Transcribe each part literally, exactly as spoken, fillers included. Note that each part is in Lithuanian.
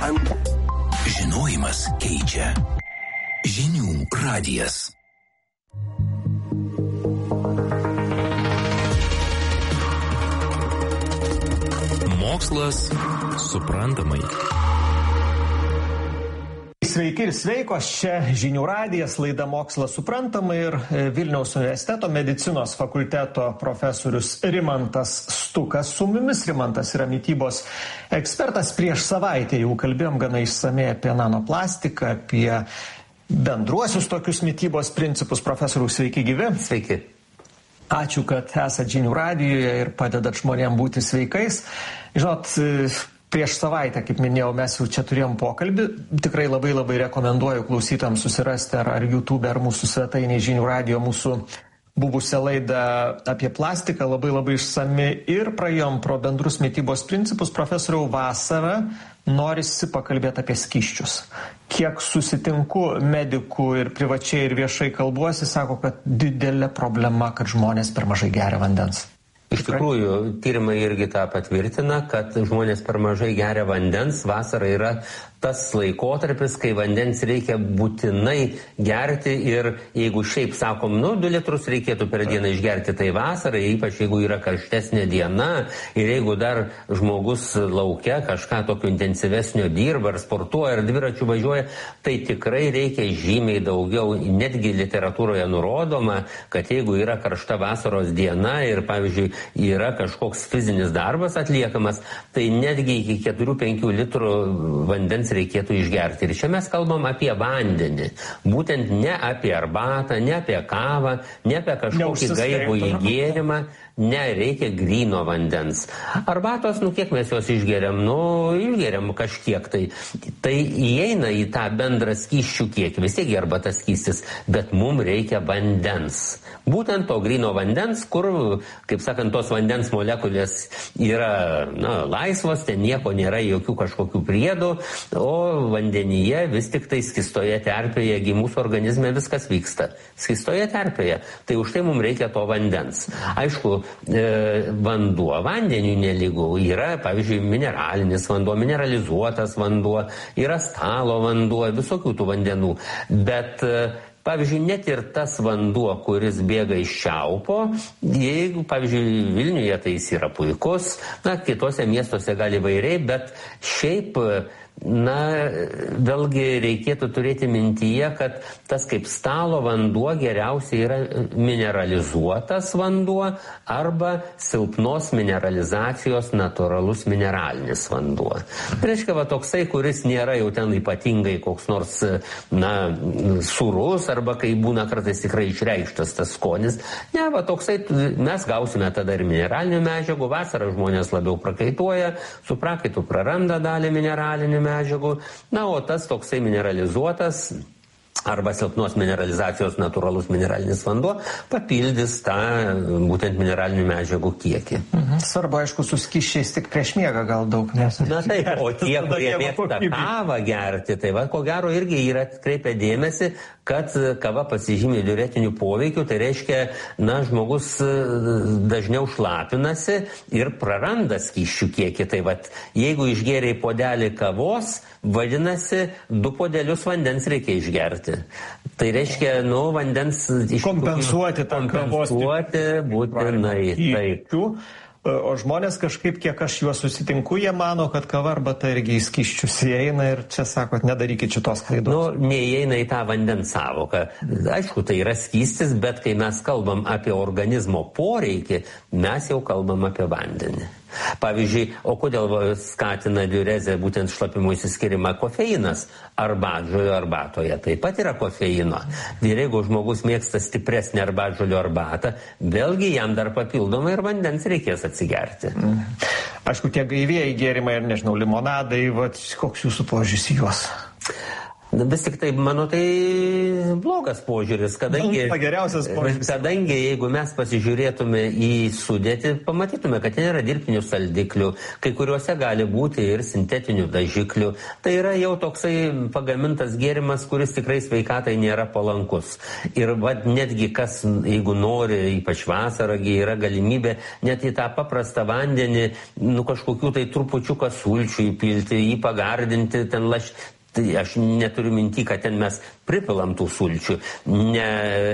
Ant... Žinojimas keičia. Žinių radijas. Mokslas suprantamai. Sveiki ir sveikos, čia Žinių radijas, laida Mokslas suprantamai ir Vilniaus universiteto medicinos fakulteto profesorius Rimantas Stukas su mumis. Rimantas yra mitybos ekspertas. Prieš savaitę jau kalbėjom gana išsamei apie nanoplastiką, apie bendruosius tokius mitybos principus. Profesorius, sveiki gyvi. Sveiki. Ačiū, kad esat Žinių radijoje ir padedat žmonėm būti sveikais. Žinot, prieš savaitę, kaip minėjau, mes jau čia turėjom pokalbį. Tikrai labai labai rekomenduoju klausytojams susirasti ar, ar YouTube, ar mūsų svetainėje Žinių radijo mūsų buvusią laidą apie plastiką, labai labai išsami ir praėjom pro bendrus mitybos principus. Profesoriau, vasarą norisi pakalbėti apie skysčius. Kiek susitinku medikų ir privačiai ir viešai kalbuosi, sako, kad didelė problema, kad žmonės per mažai geria vandens. Iš tikrųjų, tyrimai irgi tą patvirtina, kad žmonės per mažai geria vandens. Vasara yra tas laikotarpis, kai vandens reikia būtinai gerti ir jeigu šiaip sakom, nu, du litrus reikėtų per dieną išgerti, tai vasarą, ypač jeigu yra karštesnė diena ir jeigu dar žmogus laukia kažką tokio intensyvesnio dirba ar sportuoja ar dviračių važiuoja, tai tikrai reikia žymiai daugiau. Netgi literatūroje nurodoma, kad jeigu yra karšta vasaros diena ir, pavyzdžiui, yra kažkoks fizinis darbas atliekamas, tai netgi iki keturių penkių litrų vandens reikėtų išgerti. Ir čia mes kalbam apie vandenį. Būtent ne apie arbatą, ne apie kavą, ne apie kažkokį gaivų įgėrimą. Ne, reikia gryno vandens. Arbatos, nu kiek mes jos išgeriam? Nu, išgeriam kažkiek tai. Tai įeina į tą bendrą skysčių kiekį. Vis tiek arbata skystis, bet mums reikia vandens. Būtent to gryno vandens, kur, kaip sakant, tos vandens molekulės yra na, laisvos, ten nieko nėra, jokių kažkokių priedų, o vandenyje vis tik tai skystoje terpėje, mūsų organizme viskas vyksta. Skystoje terpėje. Tai už tai mums reikia to vandens. Aišku, e, vanduo, vandeniui nelygu. Yra, pavyzdžiui, mineralinis vanduo, mineralizuotas vanduo, yra stalo vanduo, visokių tų vandenų. Bet e, pavyzdžiui, net ir tas vanduo, kuris bėga iš čiaupo, jeigu, pavyzdžiui, Vilniuje tai jis yra puikus, na, kitose miestuose gali vairiai, bet šiaip, na, vėlgi reikėtų turėti mintyje, kad tas kaip stalo vanduo geriausiai yra mineralizuotas vanduo arba silpnos mineralizacijos natūralus mineralinis vanduo. Reiškia, va toksai, kuris nėra jau ten ypatingai koks nors, na, surus arba kai būna kartais tikrai išreikštas tas skonis. Ne, va toksai, mes gausime tada ir mineralinių medžiagų. Vasarą žmonės labiau prakaituoja, su prakaitu praranda dalį mineralinių medžiagų. Na, o tas toksai mineralizuotas arba silpnos mineralizacijos natūralus mineralinis vanduo papildys tą būtent mineralinių medžiagų kiekį. Mhm. Svarbu, aišku, su skysčiais tik prieš miegą gal daug nes. Na taip, o tie, kurie mėgsta kavą gerti, tai va, ko gero irgi yra atkreipę dėmesį, kad kava pasižymė diuretiniu poveikiu, tai reiškia, na, žmogus dažniau šlapinasi ir praranda skysčių kiekį. Tai va, jeigu išgėrei puodelį kavos, vadinasi, du puodelius vandens reikia išgerti. Tai reiškia, nu, vandens iš kompensuoti tą kavos kompensuoti būtinai. Taip. O žmonės kažkaip, kiek aš juos susitinku, jie mano, kad kava arbata irgi į skysčius įeina ir čia sakot, nedarykit šitos klaidos. Nu, neįeina į tą vandens savoką. Aišku, tai yra skystis, bet kai mes kalbam apie organizmo poreikį, mes jau kalbam apie vandenį. Pavyzdžiui, o kodėl skatina diurezę būtent šlapimo išsiskyrimą kofeinas? Arbatžolio arbatoje taip pat yra kofeino. Ir jeigu žmogus mėgsta stipresnį arbatžolio arbatą, vėlgi jam dar papildomai ir vandens reikės atsigerti. Mm. Aišku, tie gaivieji gėrimai ir, nežinau, limonadai, va, koks jūsų požiūris į juos? Vis tik tai, mano, tai blogas požiūris, kadangi, požiūris. kadangi jeigu mes pasižiūrėtume į sudėtį, pamatytume, kad ten yra dirbtinių saldiklių, kai kuriuose gali būti ir sintetinių dažiklių. Tai yra jau toksai pagamintas gėrimas, kuris tikrai sveikatai nėra palankus. Ir va, netgi kas, jeigu nori, ypač vasarą, yra galimybė net į tą paprastą vandenį, nu kažkokių tai trupučiuką sulčių įpilti, jį pagardinti, ten laš... Tai aš neturiu minti, kad ten mes pripilam tų sulčių. Ne,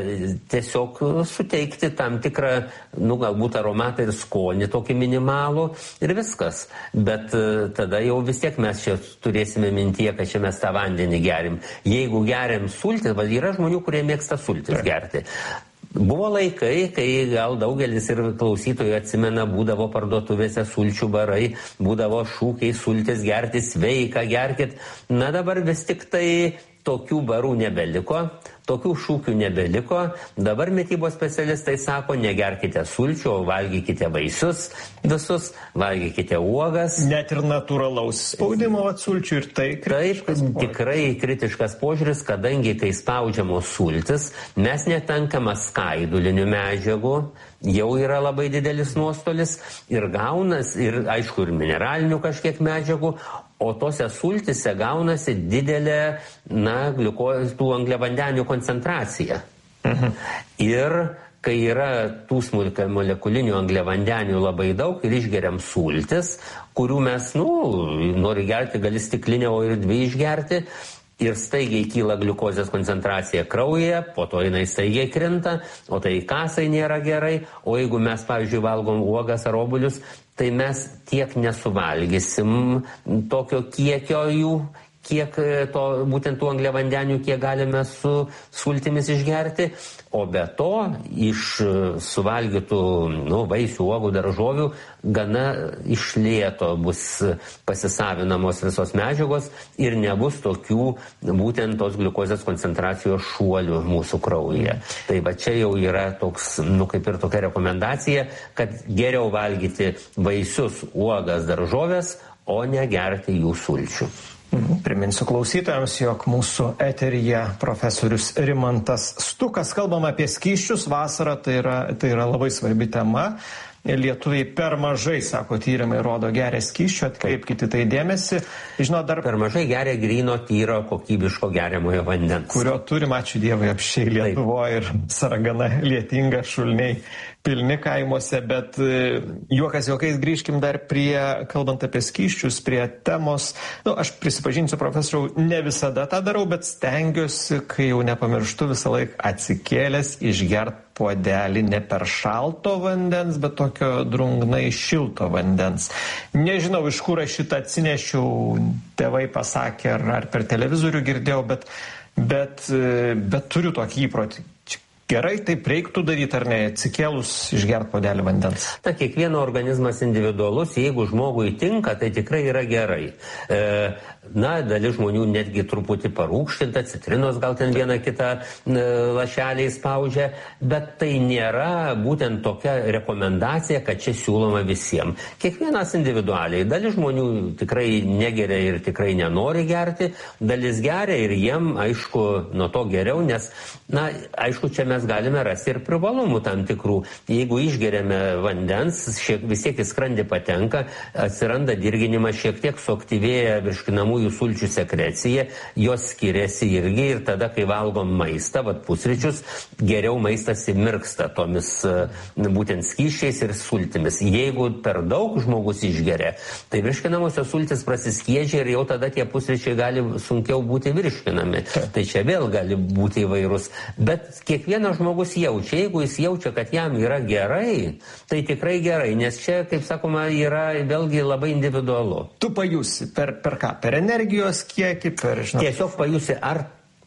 tiesiog suteikti tam tikrą, nu, galbūt aromatą ir skonį tokį minimalų ir viskas. Bet tada jau vis tiek mes čia turėsime mintyje, kad čia mes tą vandenį gerim. Jeigu geriam sultis, va, yra žmonių, kurie mėgsta sultis gerti. Buvo laikai, kai gal daugelis ir klausytojų atsimena, būdavo parduotuvėse sulčių barai, būdavo šūkiai sultis gerti, sveika, gerkit. Na dabar vis tik tai tokių barų nebeliko, tokių šūkių nebeliko. Dabar mitybos specialistai sako, negerkite sulčių, o valgykite vaisius visus, valgykite uogas. Net ir natūralaus spaudimo sulčių ir tai kritiškas Taip, tikrai kritiškas požiūris, kadangi kai spaudžiamos sultis, mes netenkame skaidulinių medžiagų, jau yra labai didelis nuostolis ir gaunas, ir aišku, ir mineralinių kažkiek medžiagų, o tose sultise gaunasi didelė, na, gliukozės, tų angliavandenių koncentracija. Mhm. Ir kai yra tų smulkių molekulinių angliavandenių labai daug ir išgeriam sultis, kurių mes, nu, nori gerti, gali stiklinę, o ir dvi išgerti, ir staigiai kyla gliukozės koncentracija kraujyje, po to jinai staigiai krinta, o tai kasai nėra gerai, o jeigu mes, pavyzdžiui, valgom uogas ar obuolius, tai mes tiek nesuvalgysim tokio kiekio jų, kiek to, būtent tų angliavandenių, kiek galime su sultimis išgerti, o be to iš suvalgytų, nu, vaisių, uogų, daržovių gana iš lėto bus pasisavinamos visos medžiagos ir nebus tokių būtent tos gliukozės koncentracijos šuolių mūsų kraujyje. Tai va čia jau yra toks, nu, kaip ir tokia rekomendacija, kad geriau valgyti vaisius, uogas, daržovės, o ne gerti jų sulčių. Priminsiu klausytojams, jog mūsų eteryje profesorius Rimantas Stukas. Kalbam apie skysčius. Vasarą tai yra, tai yra labai svarbi tema. Lietuviai per mažai, sako tyrimai, rodo, geria skysčių, atkreipkite tai dėmesį. Žinot, dar per mažai geria gryno, tyro, kokybiško geriamojo vandens. Kurio turim, ačiū Dievui, apšiai Lietuvoje ir saragana lietinga, šulniai pilni kaimuose, bet juokas juokais grįžkim dar prie, kalbant apie skysčius, prie temos. Nu, aš prisipažinsiu, profesoriau, ne visada tą darau, bet stengiuosi, kai jau nepamirštu, visą laiką atsikėlęs išgert puodelį ne per šalto vandens, bet tokio drungnai šilto vandens. Nežinau, iš kur aš šitą atsinešiau, tėvai pasakė, ar, ar per televizorių girdėjau, bet, bet, bet turiu tokį įprotį. Gerai, taip reiktų daryti ar ne, atsikėlus išgert puodelį vandens? Na, kiekvieno organizmas individualus, jeigu žmogui tinka, tai tikrai yra gerai. E, na, dalis žmonių netgi truputį parūkštinta, citrinos gal ten vieną kitą e, lašelį spaudžia, bet tai nėra būtent tokia rekomendacija, kad čia siūloma visiems. Kiekvienas individualiai. Dalis žmonių tikrai negeria ir tikrai nenori gerti, dalis geria ir jiem, aišku, nuo to geriau, nes, na, aišku, čia mes galime rasti ir privalumų tam tikrų. Jeigu išgeriame vandens, šiek, vis tiek į skrandį patenka, atsiranda dirginimas, šiek tiek suaktyvėja virškinamųjų sulčių sekrecija, jos skiriasi irgi ir tada, kai valgom maistą, vat pusryčius, geriau maistas įmirksta tomis būtent skysčiais ir sultimis. Jeigu per daug žmogus išgeria, tai virškinamosios sultis prasiskiedžia ir jau tada tie pusryčiai gali sunkiau būti virškinami. Tai čia vėl gali būti įvairūs. Bet kiekvienas žmogus jaučia, jeigu jis jaučia, kad jam yra gerai, tai tikrai gerai, nes čia, kaip sakoma, yra vėlgi labai individualu. Tu pajusi per, per ką? Per energijos kiekį, per, žinau. Tiesiog pajusi, ar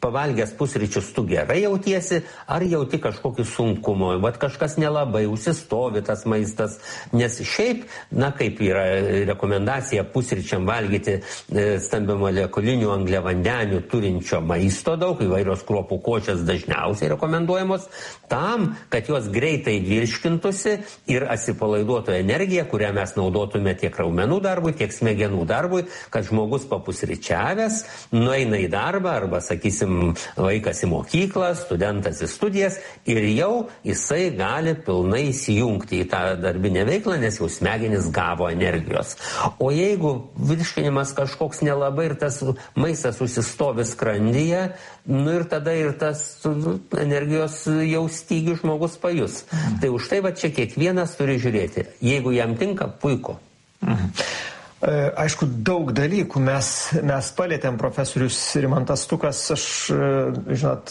pavalgęs pusryčius tu gerai jautiesi, ar jauti kažkokį sunkumą, vat kažkas nelabai užsistovi tas maistas, nes šiaip, na kaip yra rekomendacija pusryčiam valgyti stambiamolekulinių angliavandenių turinčio maisto daug, įvairios kruopų košės dažniausiai rekomenduojamos, tam, kad jos greitai virškintųsi ir atsipalaiduotų energiją, kurią mes naudotume tiek raumenų darbui, tiek smegenų darbui, kad žmogus papusryčiavęs nueina į darbą arba, sakysim, vaikas į mokyklą, studentas į studijas ir jau jisai gali pilnai įsijungti į tą darbinę veiklą, nes jau smegenys gavo energijos. O jeigu virškinimas kažkoks nelabai ir tas maistas užsistovi skrandyje, nu ir tada ir tas energijos jau stygių žmogus pajus. Mhm. Tai už tai va čia kiekvienas turi žiūrėti. Jeigu jam tinka, puiku. Mhm. Aišku, daug dalykų mes, mes palėtėm, profesorius Rimantas Stukas, aš, žinot,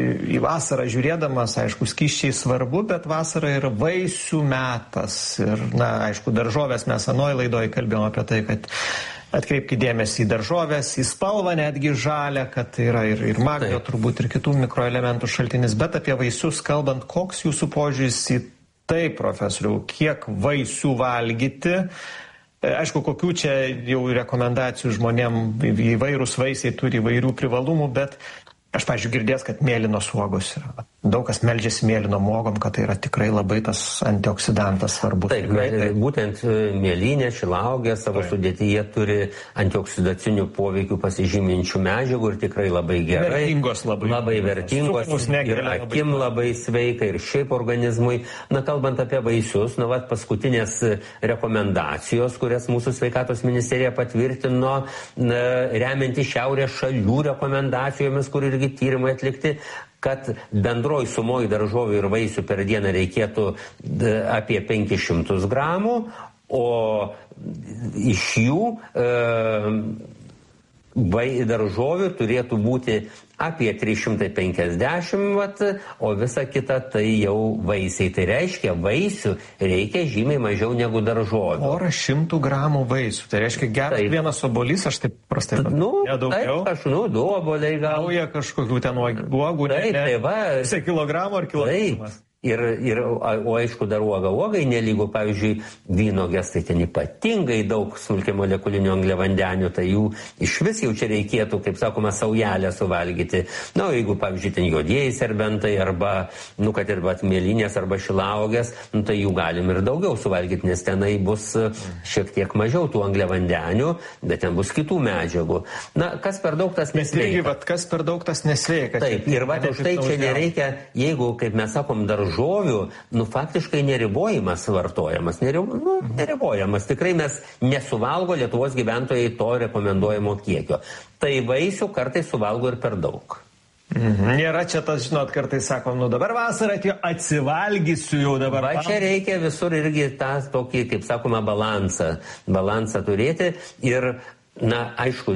į vasarą žiūrėdamas, aišku, skysčiai svarbu, bet vasara yra vaisių metas. Ir, na, aišku, daržovės mes anoj laidoj kalbėjom apie tai, kad atkreipkite dėmesį į daržovės, į spalvą netgi žalę, kad tai yra ir, ir magio, turbūt ir kitų mikroelementų šaltinis, bet apie vaisius kalbant, koks jūsų požiūris į tai, profesoriau, kiek vaisių valgyti? Aišku, kokių čia jau rekomendacijų žmonėm, įvairūs vaisiai turi įvairių privalumų, bet aš, pavyzdžiui, girdėjęs, kad mėlynos uogos yra. Daug kas meldžiasi mėlynom uogom, kad tai yra tikrai labai tas antioksidantas svarbus. Taip, taip. Būtent mėlynė, šilauogė savo taip. Sudėtyje turi antioksidacinių poveikių pasižyminčių medžiagų ir tikrai labai gerai. Vertingos labai. Labai vertingos ir akim labai sveika ir šiaip organizmui. Na, kalbant apie vaisius, na, va, paskutinės rekomendacijos, kurias mūsų sveikatos ministerija patvirtino, na, remianti šiaurės šalių rekomendacijomis, kur irgi tyrimai atlikti, kad bendroji sumoji daržovių ir vaisių per dieną reikėtų apie penkis šimtus gramų, o iš jų e, vai, daržovių turėtų būti apie trys šimtai penkiasdešimt, vat, o visa kita tai jau vaisiai. Tai reiškia, vaisių reikia žymiai mažiau negu daržovių. Porą šimtų gramų vaisių. Tai reiškia, geras taip. Vienas obolys, aš taip prastai. Nu, taip, aš, nu, du oboliai gal. Nauja kažkokių ten uogų. Taip, ne, tai va. Visai kilogramų ar kilogramas. Ir, ir, o aišku, dar uoga uogai nelygu, pavyzdžiui, vynogės, tai ten ypatingai daug smulkiamolekulinių angliavandenių, tai jų iš vis jau čia reikėtų, kaip sakoma, saujelę suvalgyti. Na, o jeigu, pavyzdžiui, ten juodieji serbentai arba, nu, kad ir vat mėlynės arba šilauogės, nu, tai jų galim ir daugiau suvalgyti, nes tenai bus šiek tiek mažiau tų angliavandenių, bet ten bus kitų medžiagų. Na, kas per daug tas nesveika. Taigi, vat, kas per daug tas nesveika. Taip, ir vat už tai čia nereikia, jeigu, kaip mes sakom, daržovių, žovių, nu, faktiškai neribojimas vartojamas, Nerib, nu, neribojamas. Tikrai mes nesuvalgo Lietuvos gyventojai to rekomenduojamo kiekio. Tai vaisių kartais suvalgo ir per daug. Mhm. Nėra čia tas, žinot, kartais sakom, nu dabar vasarą atėjo, atsivalgysiu jau dabar. Va, čia reikia visur irgi tą tokį, kaip sakoma, balansą, balansą turėti ir na, aišku,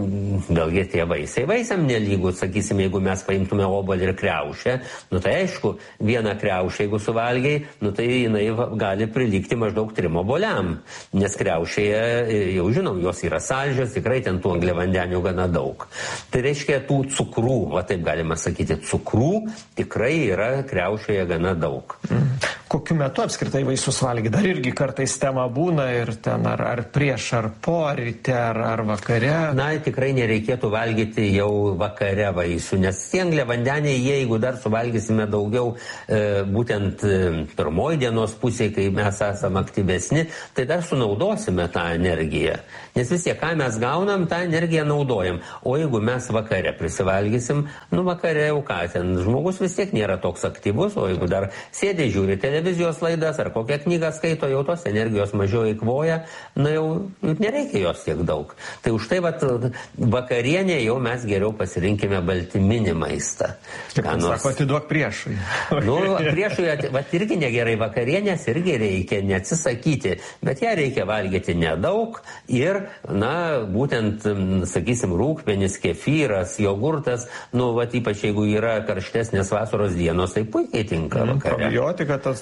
vėlgi tie vaisiai. Vaisiam nelygų, sakysim, jeigu mes paimtume obuolį ir kriaušę, nu tai aišku, vieną kriaušę, jeigu suvalgiai, nu tai jinai gali prilygti maždaug trim obuoliam, nes kriaušėje, jau žinom, jos yra saldžios, tikrai ten tų angliavandenių gana daug. Tai reiškia, tų cukrų, va taip galima sakyti, cukrų tikrai yra kriaušėje gana daug. Mm. Kokiu metu apskritai vaisius valgyti? Dar irgi kartais tema būna ir ten ar, ar prieš, ar po, ryte, ar ar vakare? Na, tikrai nereikėtų valgyti jau vakare vaisių, nes tie angliavandeniai, jeigu dar suvalgysime daugiau e, būtent e, pirmoji dienos pusėje, kai mes esame aktyvesni, tai dar sunaudosime tą energiją. Nes vis tiek, ką mes gaunam, tą energiją naudojam. O jeigu mes vakare prisivalgysim, nu vakare jau ką, ten žmogus vis tiek nėra toks aktyvus, o jeigu dar sėdė, žiūri televizijos laidas ar kokią knygą skaito, jau tos energijos mažiau eikvoja, na jau nereikia jos tiek daug. Tai už tai vat, vakarienė jau mes geriau pasirinkime baltyminį maistą. Kaip nors... sako, atiduok priešui. Nu, priešui vat, irgi negerai, vakarienės irgi reikia neatsisakyti, bet ją reikia valgyti nedaug ir, na, būtent, sakysim, rūgpienis, kefyras, jogurtas, nu, vat, ypač jeigu yra karštesnės vasaros dienos, tai puikiai tinka vakare. Probiotika tas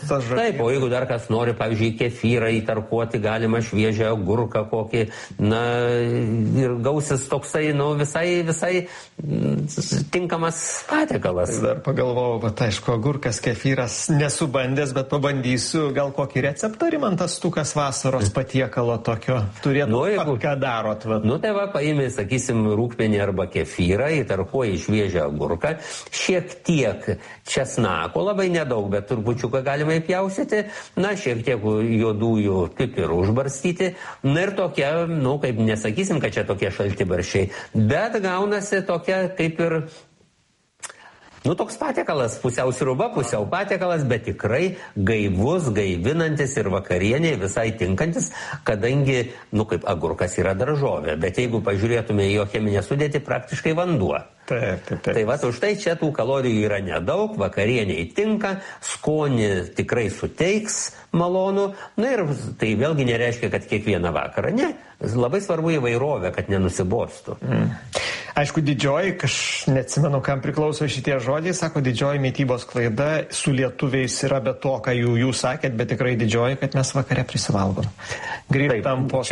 tas žodžiu. Taip, o jeigu dar kas nori, pavyzdžiui, kefyrą įtarkuoti, galima šviežią agurką kokį, na, ir gausis toksai, nu, visai, visai tinkamas patiekalas. Dar pagalvojau, bet aišku, agurkas, kefyras nesubandęs, bet pabandysiu, gal kokį receptą Rimantas Stukas vasaros patiekalo tokio turėtų, nu, jeigu, ką darot. Va. Nu, tai va, paimė, sakysim, rūgpienį arba kefyrą, įtarkuoji šviežią agurką, šiek tiek česnako, labai nedaug, bet turbučiuką galima įpjausyti, na, šiek tiek juodųjų pipirų užbarstyti, na ir tokia, nu, kaip nesakysim, kad čia tokie šaltibarščiai, bet gaunasi tokia kaip ir, nu, toks patiekalas, pusiau sriuba, pusiau patiekalas, bet tikrai gaivus, gaivinantis ir vakarieniai visai tinkantis, kadangi, nu, kaip agurkas yra daržovė, bet jeigu pažiūrėtume į jo cheminę sudėtį, praktiškai vanduo. Taip, taip, taip. Tai va, už tai čia tų kalorijų yra nedaug, vakarieniai tinka, skonį tikrai suteiks malonu, na ir tai vėlgi nereiškia, kad kiekvieną vakarą, ne, labai svarbu įvairovė, kad nenusibostų. Mm. Aišku, didžioji, aš neatsimenu, kam priklauso šitie žodžiai, sako, didžioji mitybos klaida su lietuviais yra be to, ką jų, jūs sakėt, bet tikrai didžioji, kad mes vakare prisivalgom. Grįžtam po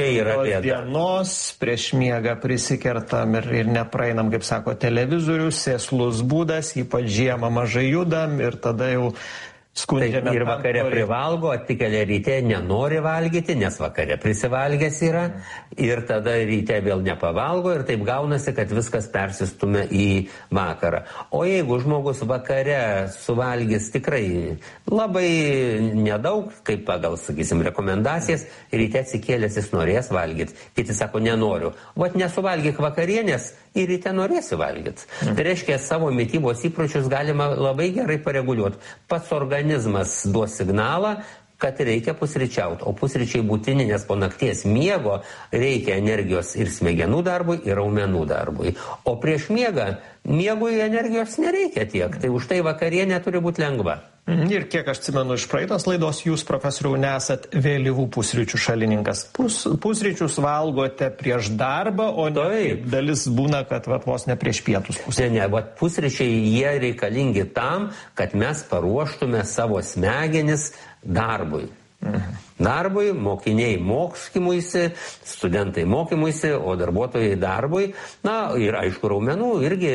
dienos, prieš miegą prisikertam ir, ir nepraeinam, kaip sako, televizorius, sėslus būdas, ypač žiemą mažai judam ir tada jau skundžiame. Ir vakare privalgo, atikelia ryte nenori valgyti, nes vakare prisivalgęs yra ir tada ryte vėl nepavalgo ir taip gaunasi, kad viskas persistumia į vakarą. O jeigu žmogus vakare suvalgys tikrai labai nedaug, kaip pagal, sakysim, rekomendacijas, ryte atsikėlęs jis norės valgyti. Kiti sako, nenoriu. Vat nesuvalgyk vakarienės ir ryte norėsi valgyti. Mm. Tai reiškia, savo mitybos įpročius galima labai gerai pareguliuoti. Pats organizmas duos signalą, kad reikia pusryčiauti, o pusryčiai būtini, nes po nakties miego reikia energijos ir smegenų darbui, ir raumenų darbui. O prieš miegą, miegui energijos nereikia tiek, tai už tai vakarienė turi būti lengva. Ir kiek aš atsimenu iš praeitos laidos, jūs, profesoriau, nesat vėlyvų pusryčių šalininkas. Pus, pusryčius valgote prieš darbą, o ne kaip dalis būna, kad vat, vos ne prieš pietus. Ne, ne, vat pusryčiai jie reikalingi tam, kad mes paruoštume savo smegenis darbui. Mhm. Darbui, mokiniai mokymuisi, studentai mokymuisi, o darbuotojai darbui. Na ir aišku, raumenų irgi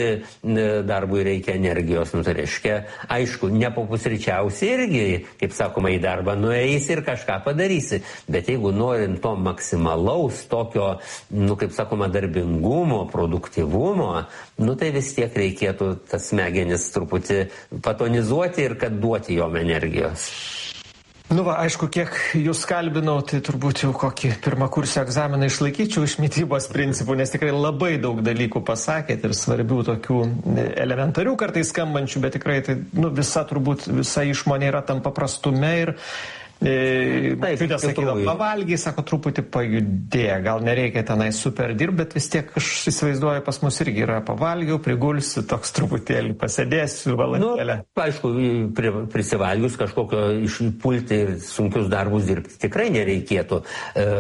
darbui reikia energijos, nu tai reiškia, aišku, nepapusryčiausi irgi, kaip sakoma, į darbą nueisi ir kažką padarysi. Bet jeigu norint to maksimalaus tokio, nu kaip sakoma, darbingumo, produktyvumo, nu tai vis tiek reikėtų tas smegenis truputį patonizuoti ir kad duoti jom energijos. Nu va, aišku, kiek jūs kalbinau, tai turbūt jau kokį pirmą kursio egzaminą išlaikyčiau iš mitybos principų, nes tikrai labai daug dalykų pasakėt ir svarbių tokių elementarių kartais skambančių, bet tikrai tai, nu, visa turbūt, visa išmonė yra tam paprastume ir E, Taip, sakydavo, pavalgiai, sako, truputį pajudėję, gal nereikia tenai super dirbti, bet vis tiek aš įsivaizduoju, pas mus irgi yra pavalgiau, prigulsiu, toks truputėlį pasėdėsiu valandėlę. Nu, aišku, pri, prisivalgius kažkokio išpulti ir sunkius darbus dirbti tikrai nereikėtų. E,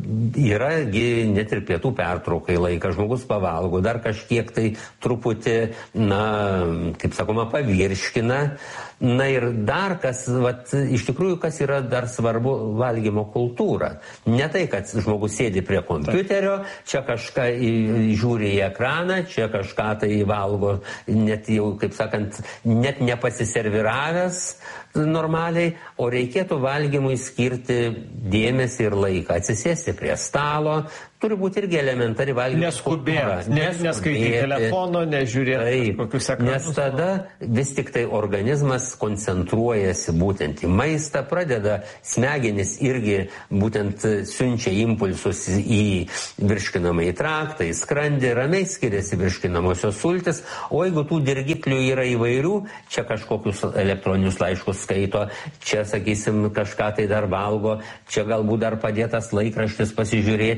yragi net ir pietų pertraukai laiką, žmogus pavalgo, dar kažkiek tai truputį, na, kaip sakoma, pavirškina. Na ir dar kas, vat, iš tikrųjų, kas yra dar svarbu, valgymo kultūra. Ne tai, kad žmogus sėdi prie kompiuterio, čia kažką žiūri į ekraną, čia kažką tai valgo, net jau, kaip sakant, net nepasiserviravęs normaliai, o reikėtų valgymui skirti dėmesį ir laiką, atsisėsti prie stalo, turi būti irgi elementari valgymo kultūra. Neskubėti, neskaityti telefono, nežiūrėti kokius ekranus. Nes tada vis tik tai organizmas koncentruojasi būtent į maistą, pradeda smegenis irgi būtent siunčia impulsus į virškinamąjį traktą, į skrandį, ramiai skiriasi virškinamosios sultys, o jeigu tų dirgiklių yra įvairių, čia kažkokius elektroninius laiškus skaito, čia, sakysim, kažką tai dar valgo, čia galbūt dar padėtas laikraštis pasižiūrėti,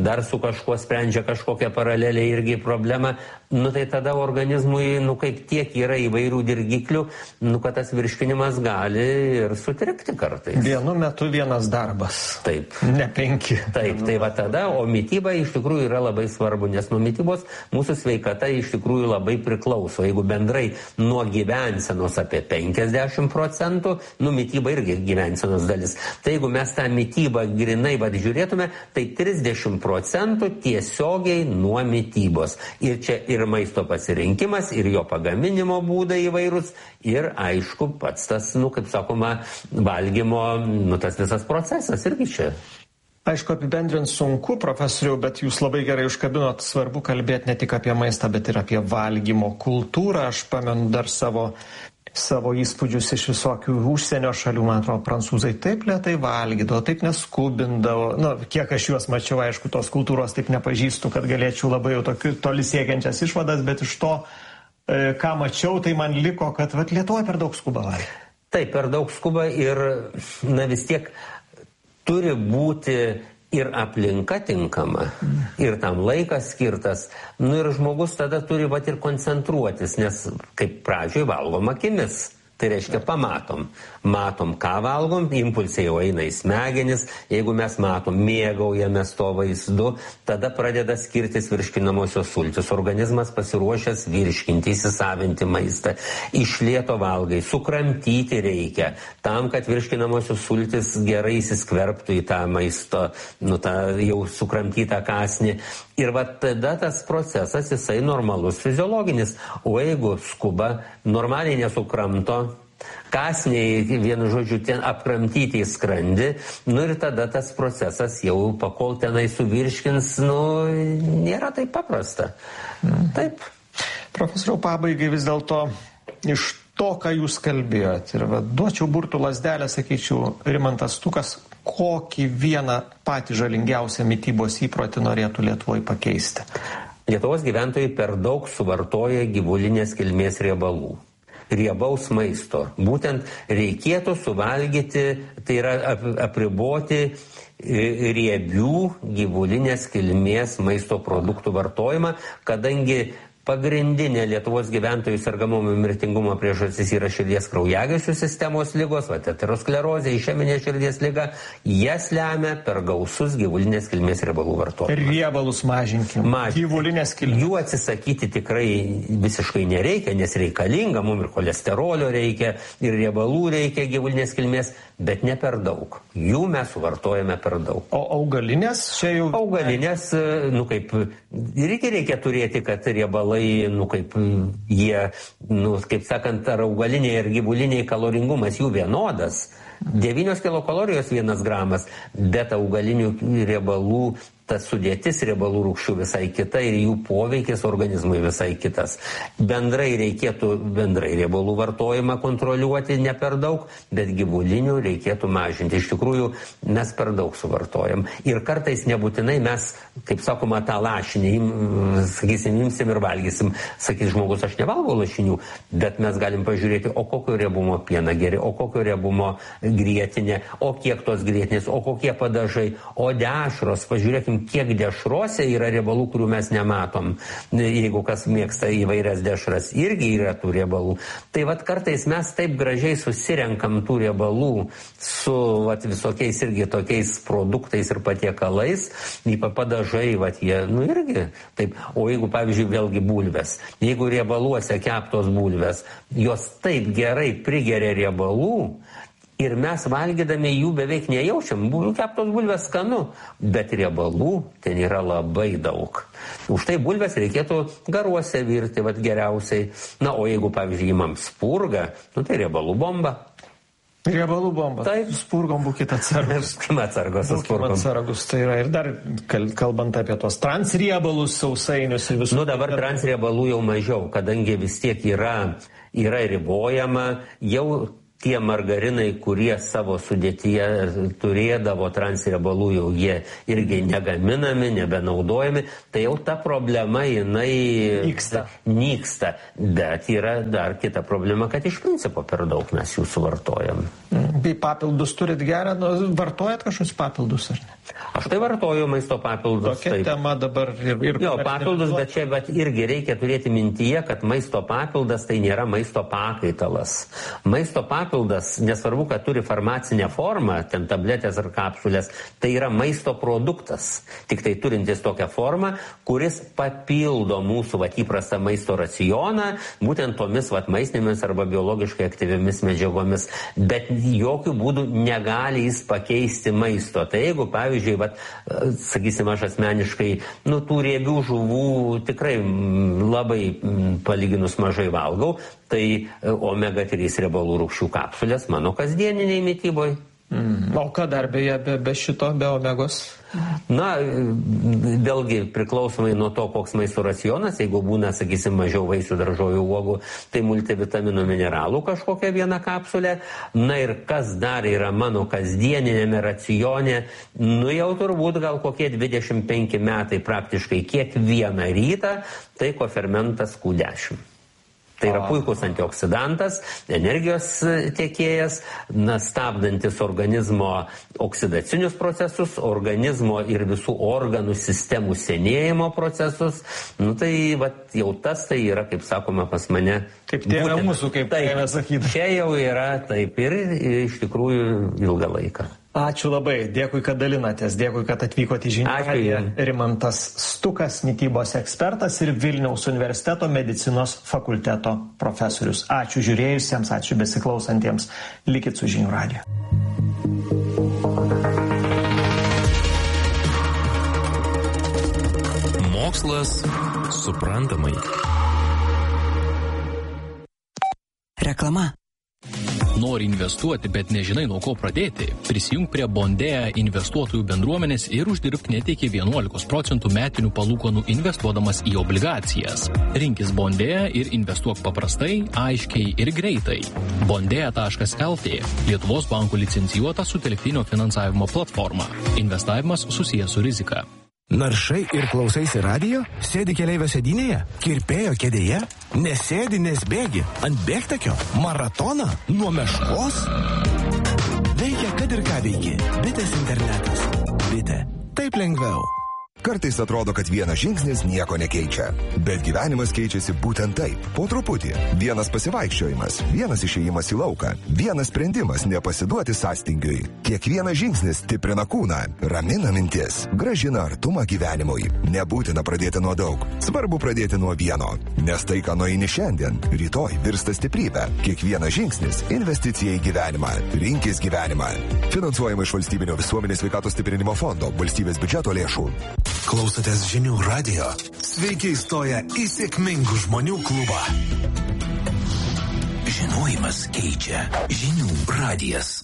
dar su kažkuo sprendžia kažkokią paralelę irgi problemą, nu tai tada organizmui, nu kaip tiek yra įvairių dirgiklių, nu kad tas virškinimas gali ir sutrikti kartais. Vienu metu vienas darbas. Taip. Ne penki. Taip, tai va tada, o mityba iš tikrųjų yra labai svarbu, nes nuo mitybos mūsų sveikata iš tikrųjų labai priklauso. Jeigu bendrai nuo gyvensenos apie penkiasdešimt procentų, nu mityba irgi gyvensenos dalis. Tai jeigu mes tą mitybą grinai vad žiūrėtume, tai trisdešimt procentų tiesiogiai nuo mitybos. Ir čia ir maisto pasirinkimas, ir jo pagaminimo būdai įvairūs, ir aišku pats tas, nu kaip sakoma, valgymo, nu tas visas procesas irgi čia. Aišku, apibendrint sunku, profesoriau, bet jūs labai gerai užkabinot, svarbu kalbėti ne tik apie maistą, bet ir apie valgymo kultūrą. Aš pamenu dar savo savo įspūdžius iš visokių užsienio šalių, man atrodo, prancūzai taip lėtai valgydavo, taip neskubindavo. Nu, kiek aš juos mačiau, aišku, tos kultūros taip nepažįstu, kad galėčiau labai jau tokių toli siekiančias išvadas, bet iš to, e, ką mačiau, tai man liko, kad vat, Lietuvoje per daug skuba valgyti. Taip, per daug skuba ir, na vis tiek, turi būti ir aplinka tinkama, ir tam laikas skirtas. Nu ir žmogus tada turi vat ir koncentruotis, nes kaip pradžioj valgom akimis. Tai reiškia pamatom. Matom, ką valgom, impulsai jau eina į smegenis. Jeigu mes matom, mėgaujamės to vaizdu, tada pradeda skirtis virškinamosios sultys. Organizmas pasiruošęs virškinti, įsisavinti maistą. Iš lėto valgai, sukramtyti reikia, tam, kad virškinamosios sultys gerai įsiskverbtų į tą maisto, nu tą jau sukramtytą kąsnį. Ir va tada tas procesas, jisai normalus, fiziologinis. O jeigu skuba, normaliai nesukramto, kąsniai, vienu žodžiu, ten apkramtyti į skrandį, nu ir tada tas procesas jau pakol tenai suvirškins, nu, nėra taip paprasta. Taip. Profesoriau, pabaigai vis dėlto iš to, ką jūs kalbėjot, ir va, duočiau burtų lazdelę, sakyčiau, Rimantas Stukas, kokį vieną patį žalingiausią mitybos įprotį norėtų Lietuvoje pakeisti? Lietuvos gyventojai per daug suvartoja gyvulinės kilmės riebalų. Riebaus maisto. Būtent reikėtų suvalgyti, tai yra apriboti riebių gyvulinės kilmės maisto produktų vartojimą, kadangi pagrindinė Lietuvos gyventojų sergamumo mirtingumo priežastis yra širdies kraujagyslių sistemos ligos, aterosklerozė, išeminė širdies liga, jas lemia per gausus gyvulinės kilmės riebalų vartojimą. Riebalus mažinkim. Mažinkim. Gyvulinės kilmės. Jų atsisakyti tikrai visiškai nereikia, nes reikalinga, mums ir cholesterolio reikia, ir riebalų reikia gyvulinės kilmės, bet ne per daug. Jų mes suvartojame per daug. O augalinės? Čia jau... Augalinės, nu kaip, irgi reikia turėti, kad riebalai, nu kaip jie, nu kaip sakant, ar augaliniai, ar gyvuliniai kaloringumas jų vienodas. devynios kilokalorijos vienas gramas, bet augalinių riebalų tas sudėtis riebalų rūgščių visai kita ir jų poveikis organizmui visai kitas. Bendrai reikėtų bendrai riebalų vartojimą kontroliuoti ne per daug, bet gyvulinių reikėtų mažinti. Iš tikrųjų, mes per daug suvartojam. Ir kartais nebūtinai mes, kaip sakoma, tą lašinį, sakysim, imsim ir valgysim. Sakys žmogus, aš nevalgau lašinių, bet mes galim pažiūrėti, o kokio riebumo pieną geri, o kokio riebumo grietinė, o kiek tos grietinės, o kokie padažai, o dešros, pažiūrėkim, kiek dešrose yra riebalų, kurių mes nematom. Jeigu kas mėgsta įvairias dešras, irgi yra tų riebalų. Tai vat kartais mes taip gražiai susirenkam tų riebalų su vat visokiais irgi tokiais produktais ir patiekalais, ypač padažai, vat jie, nu irgi taip. O jeigu, pavyzdžiui, vėlgi bulvės, jeigu riebaluose keptos bulvės, jos taip gerai prigeria riebalų, ir mes valgydami jų beveik nejaučiam. Keptos bulvės skanu, bet riebalų ten yra labai daug. Už tai bulvės reikėtų garuose virti, vat geriausiai. Na, o jeigu, pavyzdžiui, imam spurgą, nu tai riebalų bomba. Riebalų bomba. Taip. Spurgom būkite atsargus. Būkime atsargus. Būkime atsargus. Tai yra ir dar kalbant apie tos transriebalus, sausainius ir visus. Nu, dabar transriebalų jau mažiau, kadangi vis tiek yra, yra ribojama, jau tie margarinai, kurie savo sudėtyje turėdavo transriebalų, jau jie irgi negaminami, nebenaudojami, tai jau ta problema jinai nyksta. nyksta. Bet yra dar kita problema, kad iš principo per daug mes jų suvartojam. Bei papildus turit gerą, nu, vartojat kažkokius papildus, ar ne? Aš tai vartoju maisto papildus. Tokia taip. Tema dabar ir... ir jo, papildus, bet čia bet irgi reikia turėti mintyje, kad maisto papildas tai nėra maisto pakaitalas. Maisto papildas, nesvarbu, kad turi farmacinę formą, ten tabletės ar kapsulės, tai yra maisto produktas. Tik tai turintis tokią formą, kuris papildo mūsų vat, įprastą maisto racioną, būtent tomis vat, maistinėmis arba biologiškai aktyviomis medžiagomis. Bet jokių būdų negali jis pakeisti maisto. Tai jeigu, pavyzdžiui, vat, sakysim, aš asmeniškai, nu, tų riebių žuvų tikrai labai palyginus mažai valgau, tai omega trys riebalų rūgščių kapsulės mano kasdieniniai mityboje. Mm. O ką dar beje be, be šito, be omegos? Na, vėlgi priklausomai nuo to, koks maisto racionas, jeigu būna, sakysim, mažiau vaisių, daržovių, uogų, tai multivitaminų, mineralų kažkokia viena kapsulė. Na ir kas dar yra mano kasdieninėme racione, nu jau turbūt gal kokie dvidešimt penki metai praktiškai kiekvieną rytą, tai kofermentas Q dešimt. Tai yra puikus antioksidantas, energijos tiekėjas, na, stabdantis organizmo oksidacinius procesus, organizmo ir visų organų sistemų senėjimo procesus. Nu tai vat, jau tas tai yra, kaip sakoma, pas mane. Kaip tai yra mūsų, kaip tai mes sakyti. Čia jau yra taip ir iš tikrųjų ilgą laiką. Ačiū labai, dėkui, kad dalinatės, dėkui, kad atvykote į Žinių radiją. Rimantas Stukas, mitybos ekspertas ir Vilniaus universiteto medicinos fakulteto profesorius. Ačiū žiūrėjusiems, ačiū besiklausantiems. Likit su Žinių radiju. Mokslas suprantamai. Reklama. Nori investuoti, bet nežinai nuo ko pradėti? Prisijung prie Bondea investuotojų bendruomenės ir uždirbk net iki vienuolikos procentų metinių palūkanų investuodamas į obligacijas. Rinkis Bondea ir investuok paprastai, aiškiai ir greitai. Bondea taškas el tė – Lietuvos bankų licencijuota sutelktinio finansavimo platforma. Investavimas susijęs su rizika. Naršai ir klausaisi radijo? Sėdi keleivio sėdynėje? Kirpėjo kėdėje? Nesėdi, nes bėgi? Ant bėgtakio? Maratoną? Nuo meškos? Veikia, kad ir ką veiki. Bitės internetas. Bitė. Taip lengviau. Kartais atrodo, kad vienas žingsnis nieko nekeičia. Bet gyvenimas keičiasi būtent taip. Po truputį. Vienas pasivaikščiojimas, vienas išėjimas į lauką, vienas sprendimas nepasiduoti sąstingiui. Kiekvienas žingsnis stiprina kūną, ramina mintis, gražina artumą gyvenimui. Nebūtina pradėti nuo daug. Svarbu pradėti nuo vieno. Nes tai, ką nueini šiandien, rytoj virsta stiprybė. Kiekvienas žingsnis – investicija į gyvenimą. Rinkis gyvenimą. Finansuojama iš Valstybinio visuomenės sveikatos stiprinimo fondo, valstybės biudžeto lėšų. Klausotės Žinių radijo. Sveiki įstoję į sėkmingų žmonių klubą. Žinojimas keičia. Žinių radijas.